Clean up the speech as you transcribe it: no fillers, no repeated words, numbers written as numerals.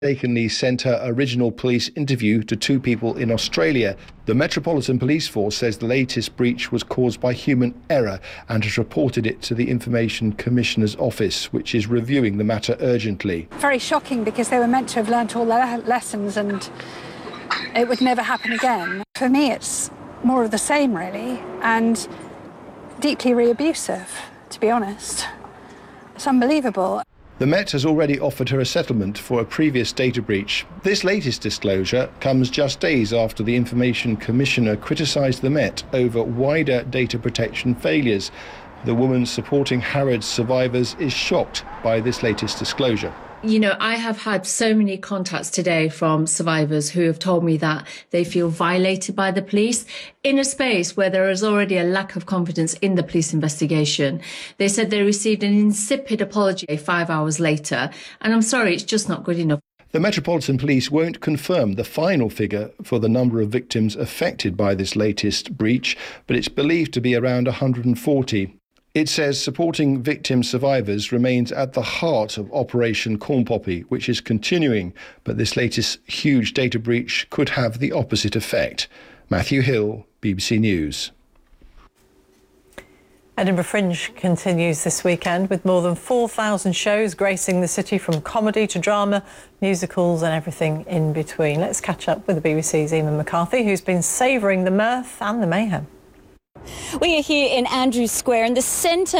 mistakenly sent her original police interview to two people in Australia. The Metropolitan Police Force says the latest breach was caused by human error and has reported it to the Information Commissioner's Office, which is reviewing the matter urgently. Very shocking, because they were meant to have learnt all their lessons and it would never happen again. For me, it's more of the same, really, and deeply re-abusive, to be honest. It's unbelievable. The Met has already offered her a settlement for a previous data breach. This latest disclosure comes just days after the Information Commissioner criticised the Met over wider data protection failures. The woman supporting Harrods survivors is shocked by this latest disclosure. You know, I have had so many contacts today from survivors who have told me that they feel violated by the police in a space where there is already a lack of confidence in the police investigation. They said they received an insipid apology 5 hours later, and I'm sorry, it's just not good enough. The Metropolitan Police won't confirm the final figure for the number of victims affected by this latest breach, but it's believed to be around 140. It says supporting victim survivors remains at the heart of Operation Corn Poppy, which is continuing, but this latest huge data breach could have the opposite effect. Matthew Hill, BBC News. Edinburgh Fringe continues this weekend with more than 4,000 shows gracing the city, from comedy to drama, musicals and everything in between. Let's catch up with the BBC's Eamon McCarthy, who's been savouring the mirth and the mayhem. We are here in Andrews Square in the centre